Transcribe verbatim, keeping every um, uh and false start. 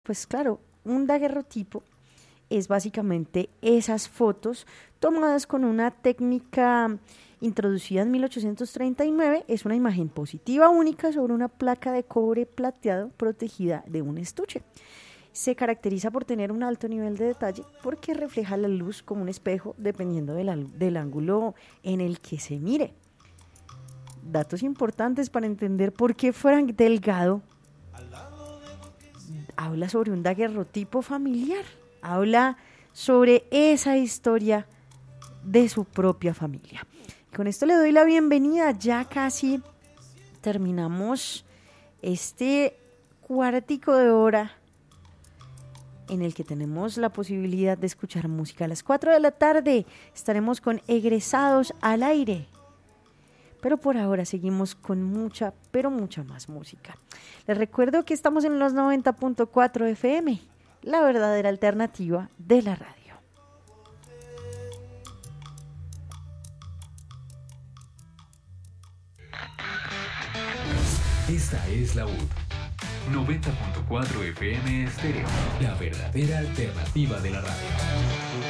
Pues claro, un daguerrotipo es básicamente esas fotos tomadas con una técnica introducida en mil ochocientos treinta y nueve. Es una imagen positiva única sobre una placa de cobre plateado protegida de un estuche. Se caracteriza por tener un alto nivel de detalle porque refleja la luz como un espejo dependiendo del, del ángulo en el que se mire. Datos importantes para entender por qué Frank Delgado habla sobre un daguerrotipo familiar. Habla sobre esa historia de su propia familia. Con esto le doy la bienvenida. Ya casi terminamos este cuartico de hora en el que tenemos la posibilidad de escuchar música. A las cuatro de la tarde estaremos con Egresados al Aire. Pero por ahora seguimos con mucha, pero mucha más música. Les recuerdo que estamos en los noventa punto cuatro F M, la verdadera alternativa de la radio. Esta es la U D noventa punto cuatro F M Estéreo, la verdadera alternativa de la radio.